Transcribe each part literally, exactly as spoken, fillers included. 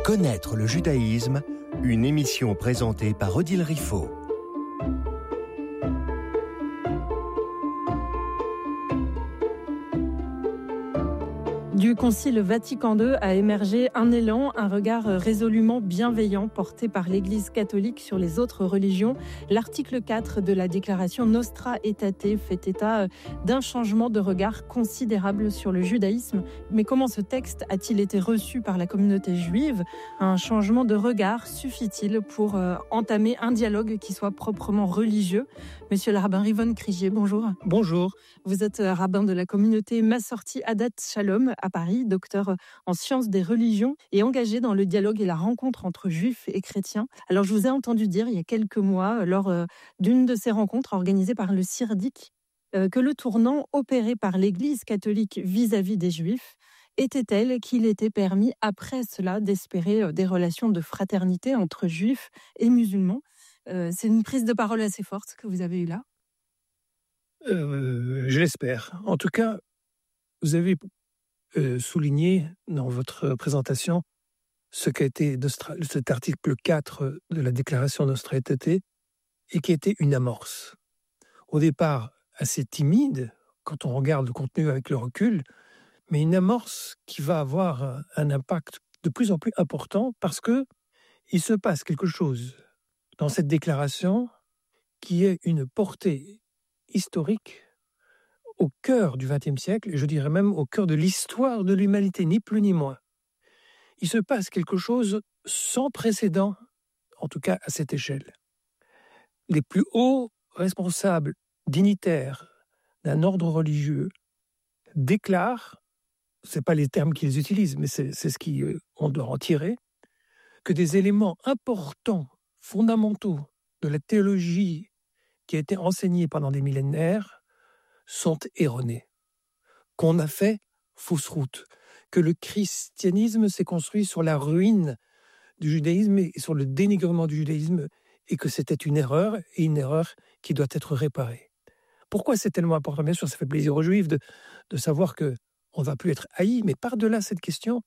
Connaître le judaïsme, une émission présentée par Odile Riffaut. Du Concile Vatican deux a émergé un élan, un regard résolument bienveillant porté par l'Église catholique sur les autres religions. L'article quatre de la déclaration Nostra Aetate fait état d'un changement de regard considérable sur le judaïsme. Mais comment ce texte a-t-il été reçu par la communauté juive ? Un changement de regard suffit-il pour euh, entamer un dialogue qui soit proprement religieux ? Monsieur le rabbin Rivon Krigier, bonjour. Bonjour. Vous êtes rabbin de la communauté Massorti Adat Shalom à Paris, docteur en sciences des religions et engagé dans le dialogue et la rencontre entre juifs et chrétiens. Alors, je vous ai entendu dire il y a quelques mois, lors d'une de ces rencontres organisées par le Sirdik, que le tournant opéré par l'Église catholique vis-à-vis des juifs était tel qu'il était permis après cela d'espérer des relations de fraternité entre juifs et musulmans. C'est une prise de parole assez forte que vous avez eue là. Euh, je l'espère. En tout cas, vous avez euh, souligné dans votre présentation ce qu'a été Nostra, cet article quatre de la déclaration Nostra Aetate et qui était une amorce. Au départ, assez timide, quand on regarde le contenu avec le recul, mais une amorce qui va avoir un impact de plus en plus important parce que il se passe quelque chose dans cette déclaration qui est une portée historique au cœur du vingtième siècle, et je dirais même au cœur de l'histoire de l'humanité, ni plus ni moins. Il se passe quelque chose sans précédent, en tout cas à cette échelle. Les plus hauts responsables dignitaires d'un ordre religieux déclarent, ce n'est pas les termes qu'ils utilisent, mais c'est, c'est ce qu'on doit en tirer, que des éléments importants, fondamentaux de la théologie qui a été enseignée pendant des millénaires sont erronés, qu'on a fait fausse route, que le christianisme s'est construit sur la ruine du judaïsme et sur le dénigrement du judaïsme et que c'était une erreur et une erreur qui doit être réparée. Pourquoi c'est tellement important ? Bien sûr, ça fait plaisir aux juifs de, de savoir qu'on ne va plus être haïs, mais par-delà cette question,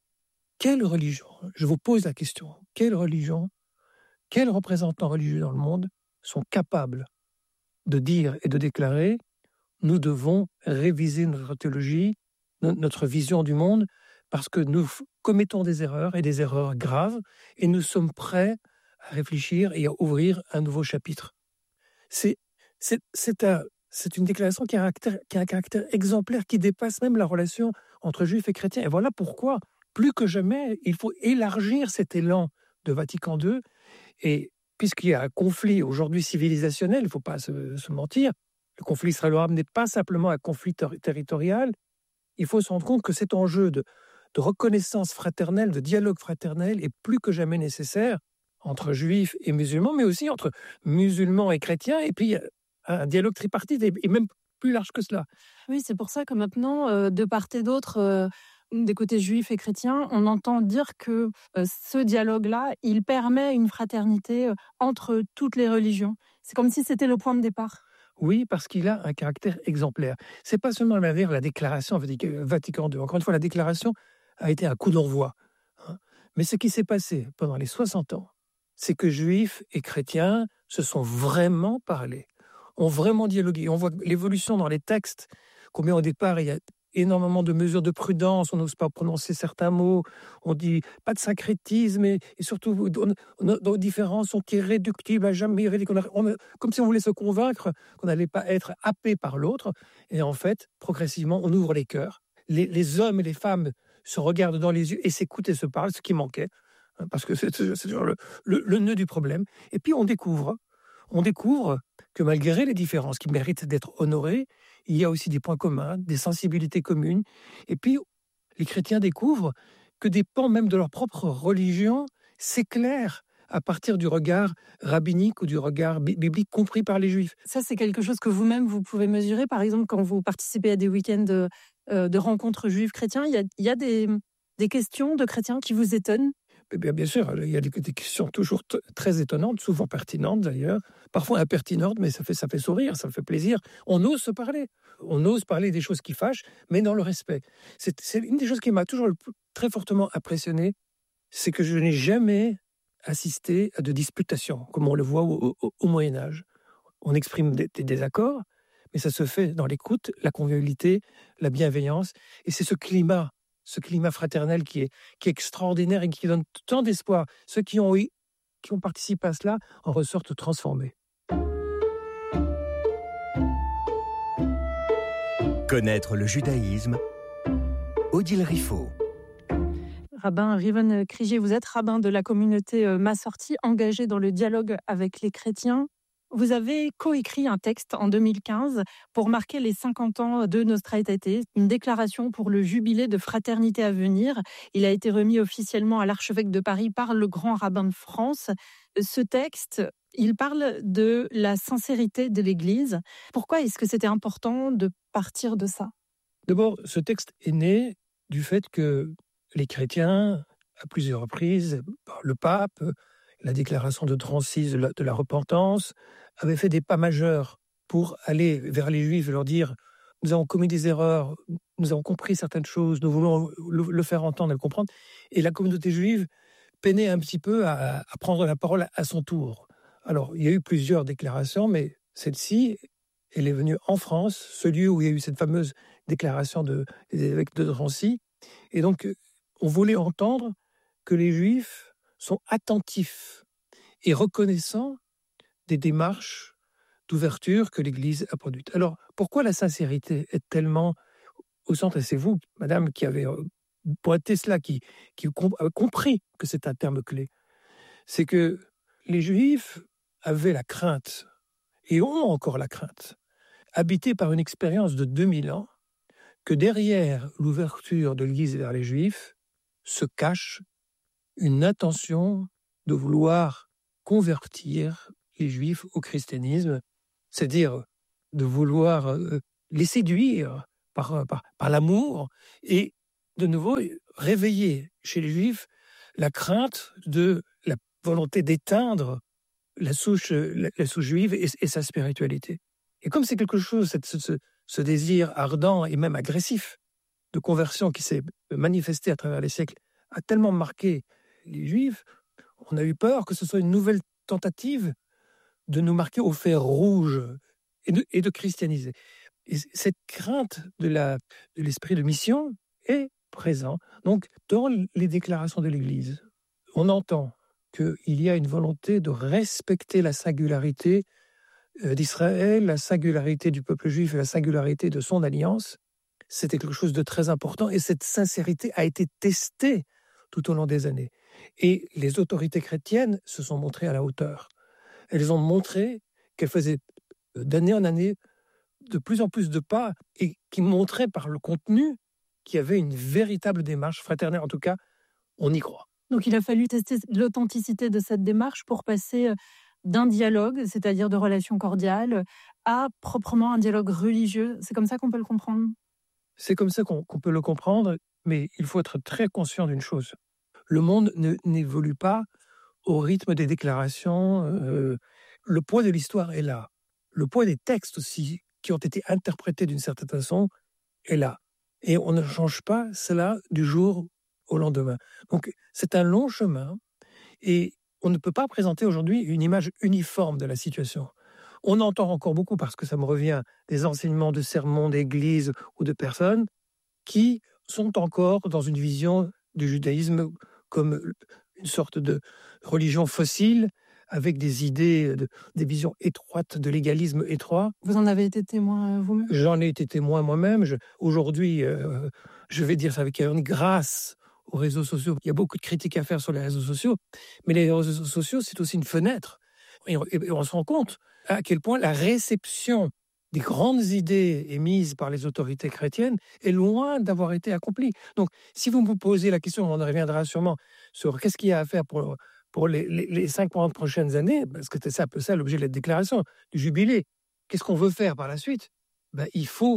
quelle religion, je vous pose la question, quelle religion, quels représentants religieux dans le monde sont capables de dire et de déclarer nous devons réviser notre théologie, notre vision du monde, parce que nous commettons des erreurs, et des erreurs graves, et nous sommes prêts à réfléchir et à ouvrir un nouveau chapitre. C'est, c'est, c'est, un, c'est une déclaration qui a, un caractère, qui a un caractère exemplaire, qui dépasse même la relation entre juifs et chrétiens. Et voilà pourquoi, plus que jamais, il faut élargir cet élan de Vatican deux, et puisqu'il y a un conflit aujourd'hui civilisationnel, il ne faut pas se, se mentir, le conflit israélo-arabe n'est pas simplement un conflit ter- territorial. Il faut se rendre compte que cet enjeu de, de reconnaissance fraternelle, de dialogue fraternel est plus que jamais nécessaire entre juifs et musulmans, mais aussi entre musulmans et chrétiens, et puis un dialogue tripartite, et, et même plus large que cela. Oui, c'est pour ça que maintenant, euh, de part et d'autre, euh, des côtés juifs et chrétiens, on entend dire que euh, ce dialogue-là, il permet une fraternité euh, entre toutes les religions. C'est comme si c'était le point de départ. Oui, parce qu'il a un caractère exemplaire. C'est pas seulement la déclaration Vatican deux. Encore une fois, la déclaration a été un coup d'envoi. Hein. Mais ce qui s'est passé pendant les soixante ans, c'est que juifs et chrétiens se sont vraiment parlé, ont vraiment dialogué. On voit l'évolution dans les textes, combien au départ il y a énormément de mesures de prudence, on n'ose pas prononcer certains mots, on dit pas de syncrétisme, et, et surtout nos différences sont irréductibles à jamais, on, comme si on voulait se convaincre qu'on n'allait pas être happé par l'autre, et en fait, progressivement, on ouvre les cœurs, les, les hommes et les femmes se regardent dans les yeux et s'écoutent et se parlent, ce qui manquait, hein, parce que c'est, c'est toujours le, le, le nœud du problème, et puis on découvre, on découvre que malgré les différences qui méritent d'être honorées, il y a aussi des points communs, des sensibilités communes. Et puis, les chrétiens découvrent que des pans même de leur propre religion s'éclairent à partir du regard rabbinique ou du regard biblique compris par les juifs. Ça, c'est quelque chose que vous-même, vous pouvez mesurer. Par exemple, quand vous participez à des week-ends de, euh, de rencontres juives chrétiens, il y a, il y a des, des questions de chrétiens qui vous étonnent ? Bien, bien sûr, il y a des, des questions toujours t- très étonnantes, souvent pertinentes d'ailleurs, parfois impertinentes, mais ça fait, ça fait sourire, ça fait plaisir. On ose se parler, on ose parler des choses qui fâchent, mais dans le respect. C'est, c'est une des choses qui m'a toujours le, très fortement impressionné, c'est que je n'ai jamais assisté à de disputations, comme on le voit au, au, au Moyen-Âge. On exprime des, des désaccords, mais ça se fait dans l'écoute, la convivialité, la bienveillance. Et c'est ce climat, ce climat fraternel qui est, qui est extraordinaire et qui donne tant d'espoir. Ceux qui ont, qui ont participé à cela en ressortent transformés. Connaître le judaïsme, Odile Riffaut. Rabbin Riven Kriger, vous êtes rabbin de la communauté Massorti, engagé dans le dialogue avec les chrétiens. Vous avez coécrit un texte en deux mille quinze pour marquer les cinquante ans de Nostra Aetate, une déclaration pour le jubilé de fraternité à venir. Il a été remis officiellement à l'archevêque de Paris par le grand rabbin de France. Ce texte, il parle de la sincérité de l'Église. Pourquoi est-ce que c'était important de partir de ça ? D'abord, ce texte est né du fait que les chrétiens, à plusieurs reprises, le pape, la déclaration de trente-six de la, de la repentance, avaient fait des pas majeurs pour aller vers les Juifs et leur dire « Nous avons commis des erreurs, nous avons compris certaines choses, nous voulons le, le faire entendre et le comprendre. » Et la communauté juive peinait un petit peu à, à prendre la parole à son tour. Alors, il y a eu plusieurs déclarations, mais celle-ci, elle est venue en France, ce lieu où il y a eu cette fameuse déclaration de, des évêques de Drancy. Et donc, on voulait entendre que les Juifs sont attentifs et reconnaissants des démarches d'ouverture que l'Église a produites. Alors, pourquoi la sincérité est tellement au centre ? Et c'est vous, madame, qui avez pointé cela, qui, qui a compris que c'est un terme clé. C'est que les Juifs avaient la crainte, et ont encore la crainte, habités par une expérience de deux mille ans, que derrière l'ouverture de l'Église vers les Juifs se cache une intention de vouloir convertir les Juifs au christianisme, c'est-à-dire de vouloir les séduire par, par, par l'amour et de nouveau réveiller chez les Juifs la crainte de la volonté d'éteindre la souche, la, la souche juive et, et sa spiritualité. Et comme c'est quelque chose, cette, ce, ce désir ardent et même agressif de conversion qui s'est manifesté à travers les siècles a tellement marqué les Juifs, on a eu peur que ce soit une nouvelle tentative de nous marquer au fer rouge et de, et de christianiser. Et cette crainte de, la, de l'esprit de mission est présente. Donc, dans les déclarations de l'Église, on entend qu'il y a une volonté de respecter la singularité d'Israël, la singularité du peuple juif et la singularité de son alliance. C'était quelque chose de très important et cette sincérité a été testée tout au long des années. Et les autorités chrétiennes se sont montrées à la hauteur. Elles ont montré qu'elles faisaient d'année en année de plus en plus de pas et qui montraient par le contenu qu'il y avait une véritable démarche fraternelle. En tout cas, on y croit. Donc il a fallu tester l'authenticité de cette démarche pour passer d'un dialogue, c'est-à-dire de relations cordiales, à proprement un dialogue religieux. C'est comme ça qu'on peut le comprendre ? C'est comme ça qu'on, qu'on peut le comprendre, mais il faut être très conscient d'une chose. Le monde ne, n'évolue pas au rythme des déclarations. Euh, le poids de l'histoire est là. Le poids des textes aussi, qui ont été interprétés d'une certaine façon, est là. Et on ne change pas cela du jour au lendemain. Donc c'est un long chemin et on ne peut pas présenter aujourd'hui une image uniforme de la situation. On entend encore beaucoup, parce que ça me revient, des enseignements de sermons d'église ou de personnes qui sont encore dans une vision du judaïsme comme une sorte de religion fossile, avec des idées, de, des visions étroites, de légalisme étroit. Vous en avez été témoin vous-même ? J'en ai été témoin moi-même. Je, aujourd'hui, euh, je vais dire ça avec une grâce aux réseaux sociaux. Il y a beaucoup de critiques à faire sur les réseaux sociaux, mais les réseaux sociaux, c'est aussi une fenêtre. Et on, et on se rend compte à quel point la réception des grandes idées émises par les autorités chrétiennes est loin d'avoir été accomplie. Donc, si vous me posez la question, on en reviendra sûrement sur qu'est-ce qu'il y a à faire pour, pour les, les, les cinquante prochaines années, parce que c'est un peu ça l'objet de la déclaration, du jubilé. Qu'est-ce qu'on veut faire par la suite ? Ben, il faut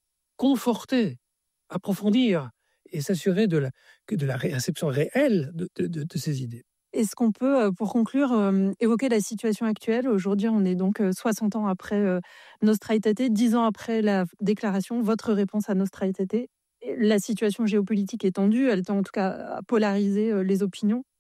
conforter, approfondir et s'assurer de la, de la réception réelle de, de, de, de ces idées. Est-ce qu'on peut, pour conclure, euh, évoquer la situation actuelle ? Aujourd'hui, on est donc soixante ans après euh, Nostra Aetate, dix ans après la déclaration, votre réponse à Nostra Aetate. La situation géopolitique est tendue, elle tend en tout cas à polariser euh, les opinions.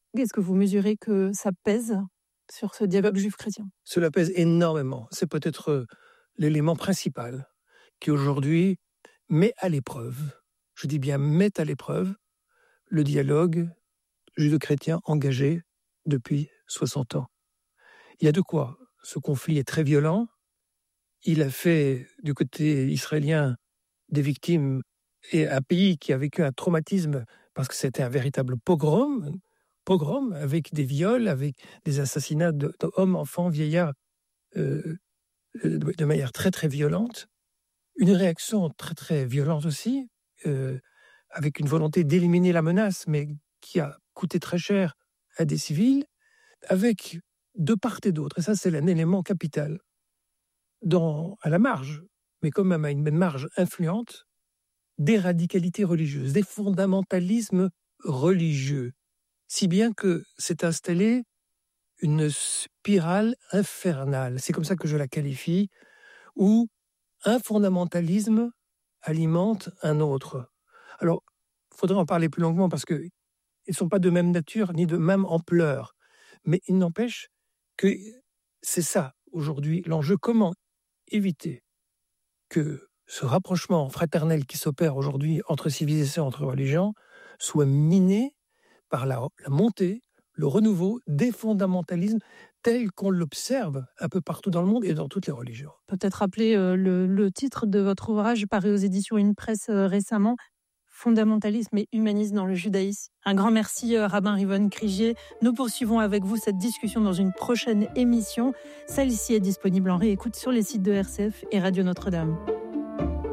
Est-ce que vous mesurez que ça pèse sur ce dialogue juif-chrétien? Cela pèse énormément. C'est peut-être l'élément principal qui aujourd'hui met à l'épreuve, je dis bien met à l'épreuve, le dialogue judo-chrétien engagé depuis soixante ans. Il y a de quoi. Ce conflit est très violent. Il a fait du côté israélien des victimes et un pays qui a vécu un traumatisme parce que c'était un véritable pogrom, pogrom avec des viols, avec des assassinats d'hommes, enfants, vieillards, euh, de manière très très violente. Une réaction très très violente aussi, euh, avec une volonté d'éliminer la menace, mais qui a coûté très cher à des civils, avec de part et d'autre, et ça c'est un élément capital, dans, à la marge, mais quand même à une marge influente, des radicalités religieuses, des fondamentalismes religieux, si bien que s'est installée une spirale infernale, c'est comme ça que je la qualifie, où un fondamentalisme alimente un autre. Alors, il faudrait en parler plus longuement parce qu'ils ne sont pas de même nature ni de même ampleur, mais il n'empêche que c'est ça aujourd'hui l'enjeu. Comment éviter que ce rapprochement fraternel qui s'opère aujourd'hui entre civilisations, entre religions, soit miné par la, la montée, le renouveau des fondamentalismes tels qu'on l'observe un peu partout dans le monde et dans toutes les religions. Peut-être rappeler euh, le, le titre de votre ouvrage paru aux éditions Une Presse euh, récemment, Fondamentalisme et humanisme dans le judaïsme. Un grand merci, euh, Rabbin Rivon Krigier. Nous poursuivons avec vous cette discussion dans une prochaine émission. Celle-ci est disponible en réécoute sur les sites de R C F et Radio Notre-Dame.